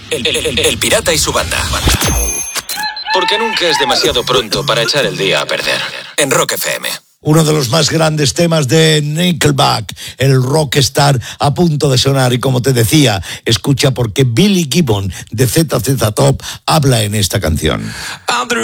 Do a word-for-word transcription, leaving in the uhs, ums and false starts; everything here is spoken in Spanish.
El, el, el, el pirata y su banda. Porque nunca es demasiado pronto para echar el día a perder. En Rock F M. Uno de los más grandes temas de Nickelback, el rockstar a punto de sonar. Y como te decía, escucha porque Billy Gibbon de Z Z Top habla en esta canción.